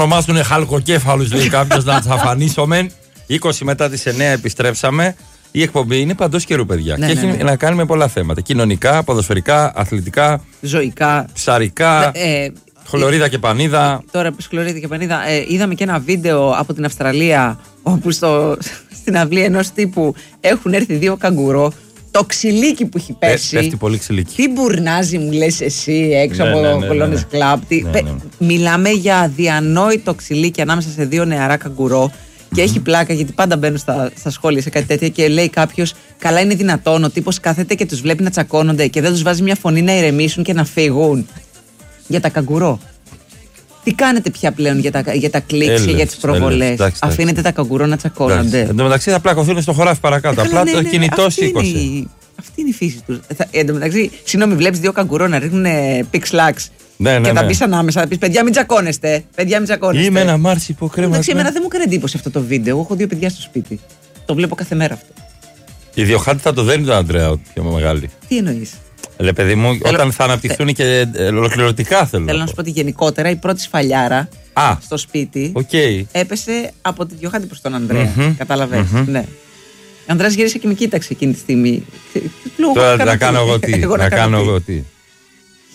Ονομάζουν χαλκοκέφαλους, λέει κάποιος, να τσαφανίσουμε. 20 μετά τις 9 επιστρέψαμε. Η εκπομπή είναι παντός καιρού, παιδιά. Ναι, και ναι, έχει να κάνει με πολλά θέματα. Κοινωνικά, ποδοσφαιρικά, αθλητικά, ζωικά, ψαρικά, χλωρίδα και πανίδα. Τώρα που χλωρίδα και πανίδα, είδαμε και ένα βίντεο από την Αυστραλία όπου στην αυλή ενός τύπου έχουν έρθει 2 καγκουρό. Το ξυλίκι που έχει πέσει. Πέφτει πολύ ξυλίκι. Τι μπουρνάζει μου λες εσύ έξω από το Κολόνες Κλαμπ. Μιλάμε για αδιανόητο ξυλίκι ανάμεσα σε 2 νεαρά καγκουρό. Και έχει πλάκα γιατί πάντα μπαίνουν στα σχόλια σε κάτι τέτοια και λέει κάποιος, καλά είναι δυνατόν ο τύπος κάθεται και τους βλέπει να τσακώνονται και δεν τους βάζει μια φωνή να ηρεμήσουν και να φύγουν. Για τα καγκουρό. Τι κάνετε πια πλέον για τα κλικς και για τις προβολές? Αφήνετε τα καγκουρό να τσακώνονται? Εν τω μεταξύ θα πλακωθούν στο χωράφι παρακάτω. Απλά το κινητό σήκωσε. Αυτή είναι η φύση του. Εν τω μεταξύ, συγγνώμη, βλέπεις 2 καγκουρό να ρίχνουν πιξ-λάξ. Και θα πεις ανάμεσα, θα πεις παιδιά μην τσακώνεστε. Ή με ένα μάρσι υποκρέμα. Εντάξει, εμένα δεν μου έκανε εντύπωση αυτό το βίντεο. Εγώ έχω 2 παιδιά στο σπίτι. Το βλέπω κάθε μέρα αυτό. Η Διοχάντη θα το δένει τον Αντρέα, πιο μεγάλη. Τι εννοείς? Λε παιδί μου, όταν θα αναπτυχθούν και ολοκληρωτικά θέλω να σου πω ότι γενικότερα η πρώτη σφαλιάρα στο σπίτι έπεσε από τη Διοχάντη προς τον Ανδρέα. Κατάλαβες? Ναι. Ο Ανδρέας γύρισε και με κοίταξε εκείνη τη στιγμή. Τώρα να κάνω εγώ τι.